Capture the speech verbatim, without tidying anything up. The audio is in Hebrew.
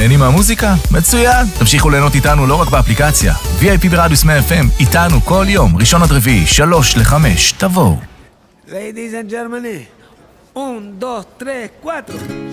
נהנים מהמוזיקה? מצוין! תמשיכו ליהנות איתנו לא רק באפליקציה. וי איי פי ברדיוס מאה אף אם, איתנו כל יום, ראשון עד רביעי, שלוש לחמש, תבואו. Ladies and gentlemen, un, dos, tres, cuatro.